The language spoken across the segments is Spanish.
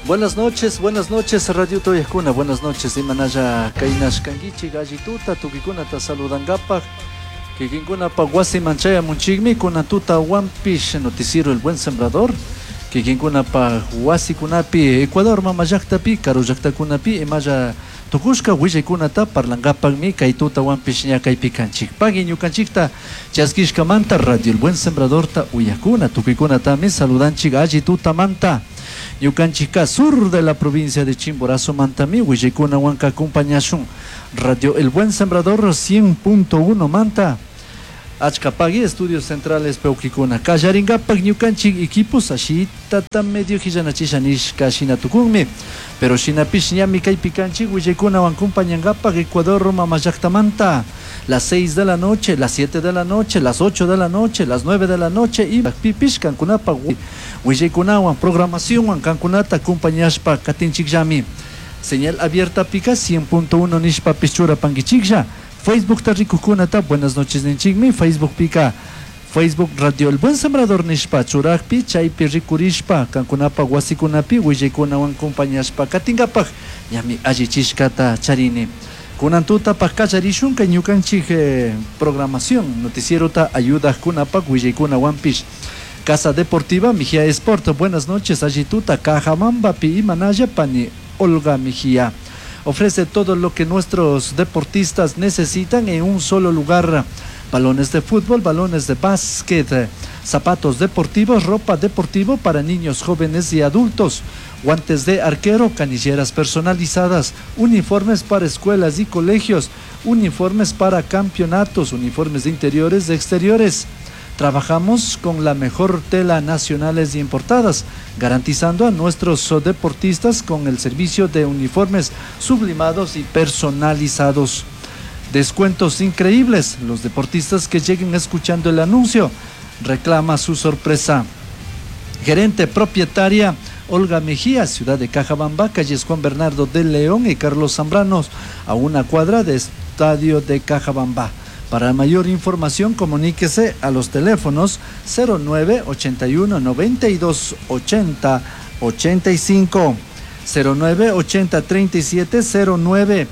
Buenas noches, Radio Toyakuna, buenas noches, Imanaya Kainash Kangichi, Gallituta, Tukikunata Saludangapa, Kikinkuna Paguasi Manchaya Munchigmi, Kunatuta Wampish, Noticiero El Buen Sembrador, Kikinkuna Paguasi Kunapi, Ecuador, Mamayaktapi, Karuyakta Kunapi, Emaya Tukushka, Wijikunata, Parlangapagmi, Kaituta Wampish, Nyakaipikanchik, Pagi Nyukanchikta, Chaskishka Manta, Radio El Buen Sembrador, Ta Uyakuna, Tukikunata, Mi Saludanchik, Gallituta Manta. Yucanchica, sur de la provincia de Chimborazo, Mantami, Huillicuna, Huanca, Compañashun, Radio El Buen Sembrador 100.1 Manta, Achcapagui, Estudios Centrales, Peuquicuna, Cajaringapag, Yucanchi, equipos, así, tata medio Hijanachishanish, Kashinatukunmi, pero Shinapish, Yamika y Picanchi, Huillicuna, Huan Compañangapag, Ecuador, Roma, Mayactamanta, las 6 de la noche, las 7 de la noche, las 8 de la noche, las 9 de la noche, y Pipish, Cancunapa, Huillicuna, programación, Cancunata, Compañashpa, Katinchikjami, señal abierta, Pica, 100.1 Nishpa, Pichura, Panguichikja, Facebook Tarikukunata, buenas noches, Ninchigmi, Facebook Pica, Facebook Radio El Buen Sembrador Nishpa, Churakpi, Chaypi, Rikurishpa, Cancunapa, Huasikunapi, Huillicuna, Compañashpa, Katingapag, Yami, Ajichishkata, Charini. Kunantuta Pakacharishun, Kanyukanchik, programación, noticiero ta ayuda Kunapa, Huillicuna, Wampish. Casa Deportiva Mejía Sport, buenas noches, Ajituta, Cajamamba, Pi Manaya, Pani, Olga Mejía. Ofrece todo lo que nuestros deportistas necesitan en un solo lugar. Balones de fútbol, balones de básquet, zapatos deportivos, ropa deportiva para niños, jóvenes y adultos, guantes de arquero, canilleras personalizadas, uniformes para escuelas y colegios, uniformes para campeonatos, uniformes de interiores y exteriores. Trabajamos con la mejor tela nacionales y importadas, garantizando a nuestros deportistas con el servicio de uniformes sublimados y personalizados. Descuentos increíbles. Los deportistas que lleguen escuchando el anuncio, reclama su sorpresa. Gerente propietaria Olga Mejía, ciudad de Cajabamba, calles Juan Bernardo de León y Carlos Zambranos, a una cuadra de Estadio de Cajabamba. Para mayor información, comuníquese a los teléfonos 09 81 92 80 85, 09 80 37 09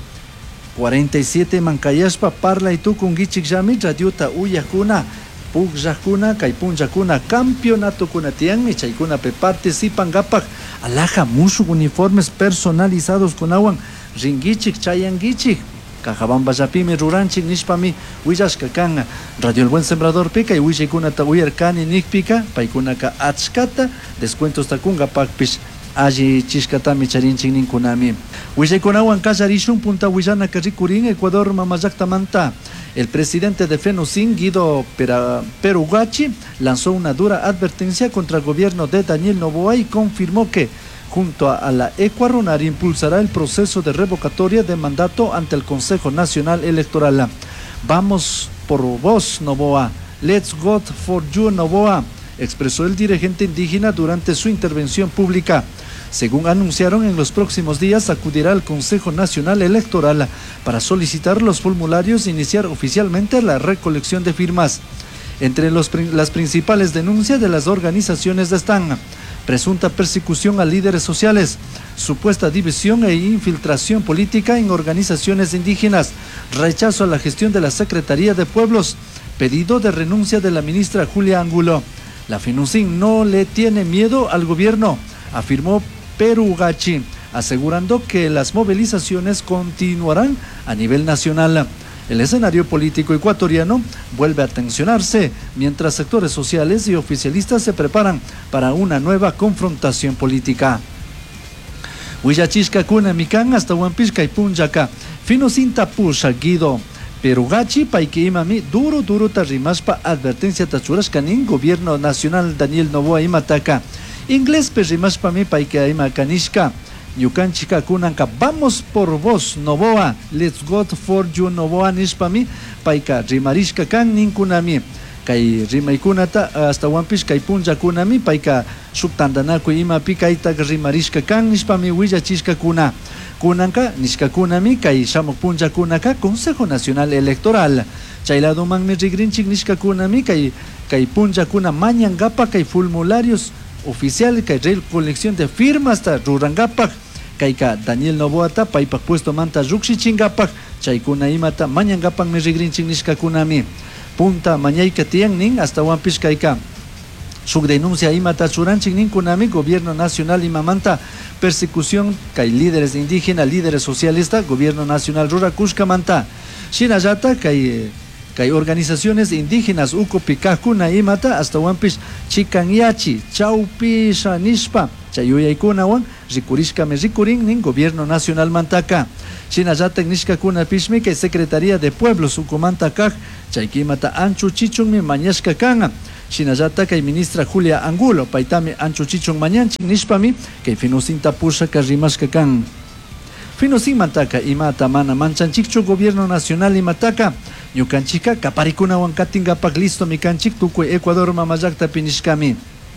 47, Mancayashpa, Parla y Tukungichikjami, Radiuta Uyakuna, Pugyakuna, Kaipunjakuna, Campeonato Kunatian, y Chaikuna Pe participan Gapak, Alaja, Mushu, uniformes personalizados con aguan, Ringichik, Chayangichik. Cajabamba Yapimi, Ruranchik, Nishpami, Huillashkakan, Radio El Buen Sembrador Pica y Huillikunata Uyarkani, Nikpika, Paikunaka Achkata, descuentos Takunga Pakpish, Aji Chishkatami, Charinchik, Ninkunami. Huillikunawan Kasharishun, Punta Huillana, Karikurin, Ecuador, Mamayaktamanta. El presidente de FENUCIN, Guido Perugachi, lanzó una dura advertencia contra el gobierno de Daniel Noboa y confirmó que junto a la Ecuarunar impulsará el proceso de revocatoria de mandato ante el Consejo Nacional Electoral. Vamos por vos, Noboa. Let's go for you, Noboa, expresó el dirigente indígena durante su intervención pública. Según anunciaron, en los próximos días acudirá al Consejo Nacional Electoral para solicitar los formularios e iniciar oficialmente la recolección de firmas. Entre las principales denuncias de las organizaciones están presunta persecución a líderes sociales, supuesta división e infiltración política en organizaciones indígenas, rechazo a la gestión de la Secretaría de Pueblos, pedido de renuncia de la ministra Julia Angulo. La FENUCIN no le tiene miedo al gobierno, afirmó Perugachi, asegurando que las movilizaciones continuarán a nivel nacional. El escenario político ecuatoriano vuelve a tensionarse, mientras sectores sociales y oficialistas se preparan para una nueva confrontación política. Huillachishka Kuna Mikan hasta Huampishka y Punjaka, FENUCIN Tapusha Guido Perugachi, Paike Imami, duro Tarimashpa, advertencia Tachurashkanin, Gobierno Nacional Daniel Noboa Imataka, Inglés Perrimashpa mi Paike Imakanishka. Yucanchica Kunanka, vamos por vos, Noboa, let's go for you, Noboa, Nishpami, Paika, Rimarishka Kan, Ninkunami, Kai Rimaikunata, hasta Wampish, Kai Punja Kunami, Paika, Shuktandanako, Ima Pikaita, Rimarishka Kan, Nishpami, Huillachishka Kuna, Kunanka, Nishka Kunami, Kai Shamok Punja Kunaka, Consejo Nacional Electoral, Chailado Magni Rigrinchik, Nishka Kunami, Kai Punja Kuna, Mañangapa, Kai formularios oficial que recolección de firmas hasta Rurangapak kaika Daniel Novoata paipak puesto manta ruksi chingapak chaykuna imata mañangapan me rigrinchin nishkakunami punta mañayka tiyan nin hasta wampish kaika su denuncia imata churanchik ninkunami gobierno nacional imamanta persecución kay líderes indígenas líderes socialistas gobierno nacional rurakushka manta shinallata kay organizaciones indígenas uko pikakuna imata hasta wampish chikanyachi chaupisha nishpa chayuyaykunawan rikurishkame rikurin nin gobierno nacional mantaka shinallata nishkakuna pishmi kay secretaría de pueblos ukumanta chaykimata anchu chichunmi mañashka kanga shinallata kay ministra Julia Angulo paitami anchu chichun mañanchik nishpami kay finusinta pushaka rimashka kan Finosin mantaka imata mana manchanchikchu gobierno nacional imataka ñukanchika kaparikunawan katingapak listo mikanchik tukuy Ecuador mamayakta pinishkami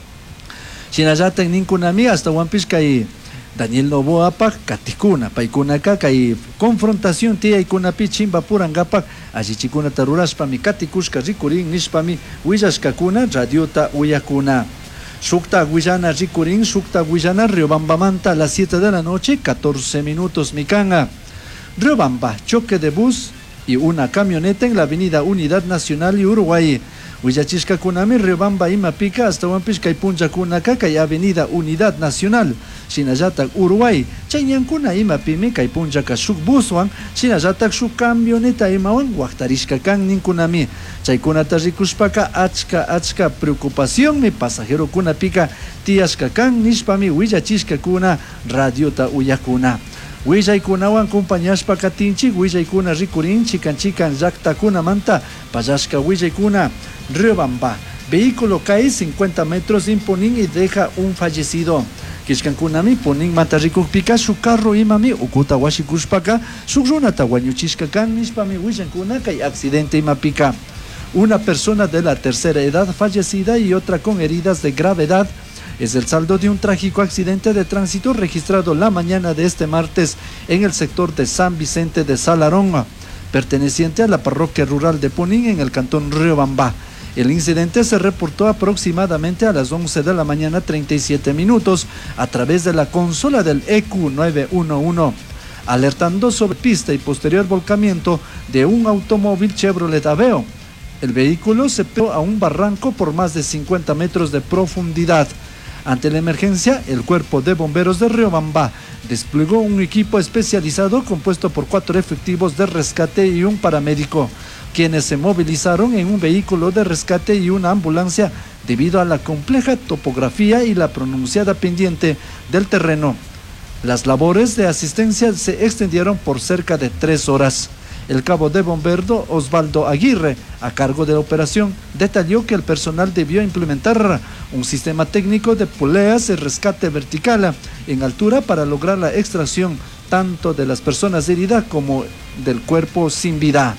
shinallata ninkunami hasta wampish kay Daniel Novoapak katikuna paykunaka kay confrontación tiyaykunapi chimba purangapak allichikunata rurashpami katikushka rikurin nishpami willashkakuna radiota uyakuna Shukta Guillana Rikurin, Shukta Guillana, Riobambamanta a las 7 de la noche, 14 minutos Mikanga. Riobamba, choque de bus y una camioneta en la avenida Unidad Nacional y Uruguay. Huillachisca Kunami, Riobamba Imapica, hasta Wampisca y Puncha Kunaka, y avenida Unidad Nacional. Shinayata Uruguay, Chayankuna Imapimica y Puncha Kashuk Buswan, Shinayata Shuk camioneta Imawan, Huachtarishka Kan Ninkunami. Chaykunata rikushpaka achka preocupación mi pasajero kuna pika tiashka kan nishpami willachishka kuna radiota uyakuna willaykunawan compañashpa katinchik willaykuna rikurin chikan llaqtakuna manta payashka willaykuna Riobamba vehículo cae 50 metros imponin y deja un fallecido Kishkankunami ponin mata rikukpika su carro imami ukuta washikushpaka su runata wañuchishka kan nishpami willaykuna kay accidente imapika Una persona de la tercera edad fallecida y otra con heridas de gravedad es el saldo de un trágico accidente de tránsito registrado la mañana de este martes en el sector de San Vicente de Salarón, perteneciente a la parroquia rural de Punín en el cantón Riobamba. El incidente se reportó aproximadamente a las 11 de la mañana 37 minutos a través de la consola del EQ 911, alertando sobre pista y posterior volcamiento de un automóvil Chevrolet Aveo. El vehículo se pegó a un barranco por más de 50 metros de profundidad. Ante la emergencia, el cuerpo de bomberos de Riobamba desplegó un equipo especializado compuesto por 4 efectivos de rescate y un paramédico, quienes se movilizaron en un vehículo de rescate y una ambulancia debido a la compleja topografía y la pronunciada pendiente del terreno. Las labores de asistencia se extendieron por cerca de 3 horas. El cabo de bombero Osvaldo Aguirre, a cargo de la operación, detalló que el personal debió implementar un sistema técnico de poleas de rescate vertical en altura para lograr la extracción tanto de las personas heridas como del cuerpo sin vida.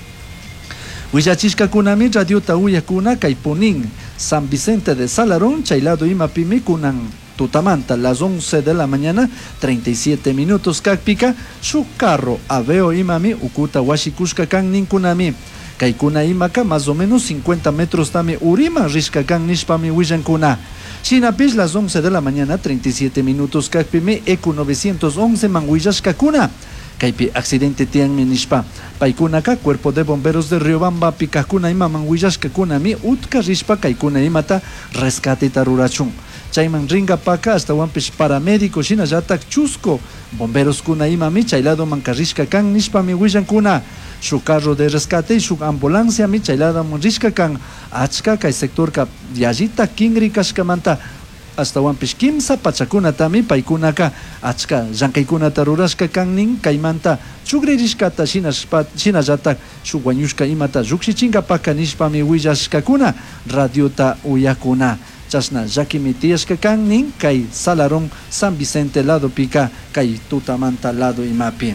Huillachishka kunami radiota uyakuna kaipunin, San Vicente de Salarón, chailado imapimi kunan. Tutamanta, las 11 de la mañana, 37 minutos kakpika, su carro Aveo imami ukuta washikushka kan ninkunami. Kaikuna imaka más o menos 50 metros tami urima rishka kan nishpami willankuna. Shinapish las 11 de la mañana, 37 minutos kakpimi EQ 911 man willashkakuna. Kaipi accidente tianmi nishpa. Paikunaka, cuerpo de bomberos de Riobamba, pikakuna ima man willashkakunami utka rishpa kaikuna imata rescate tarurachun. Chayman ringa paka hasta wampish paramédico shinallatak chusco bomberos kuna imami chaylado mankarishka kan nishpami willankuna su carro de rescate y su ambulancia mi chaylado manrishka kan achka kay sector ka yallita kingri kashkamanta hasta wampish kimsa pachakuna tami paikunaka achka llankaykunata tarurashka kan nin kaymanta chugririshkata shinallatak su wañushka imata lluksichinga paka nishpami willashkakuna radiota uyakuna Chasna Yakimi Tiashka kan nin kay Salarón San Vicente lado pica kay Tutamanta lado imapi.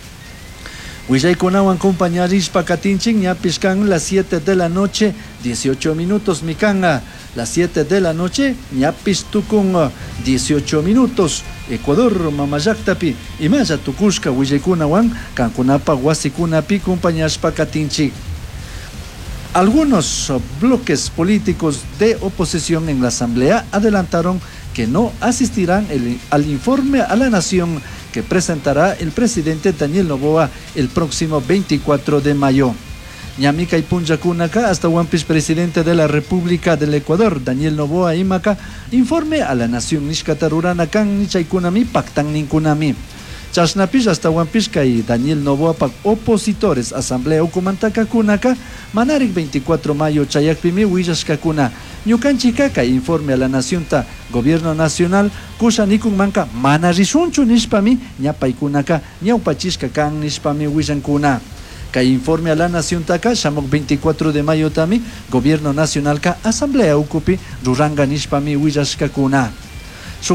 Willaykunawan compañarishpa katinchik ñapishkan las 7 de la noche 18 minutos mikanga. Las 7 de la noche ñapish tukun 18 minutos. Ecuador mamayaktapi imaya tukushka willaykunawan kankunapa wasikunapi compañashpa katinchik. Algunos bloques políticos de oposición en la Asamblea adelantaron que no asistirán al informe a la Nación que presentará el presidente Daniel Noboa el próximo 24 de mayo. Ñamica y Punjacunaka, hasta Wampis, presidente de la República del Ecuador, Daniel Noboa Imaca, informe a la Nación Nishkatarurana kan Nichaikunami Pactan Ninkunami. Chasnapish hasta Wampisca y Daniel Noboa pak opositores Asamblea Ukumantaka Kunaka, Manarik 24 mayo Chayakpimi Huillashkakuna, Ñukanchikaka informe a la Nación ta Gobierno Nacional, Kusha Nikun Manka, Manarisunchu Nishpami, Ñapaikunaka, Ñaupachishka kan Nishpami Huillankuna. Ka informe a la Nación taka, Shamok 24 de mayo tami, Gobierno Nacional ka Asamblea Ukupi, Ruranga Nishpami Huillashkakuna.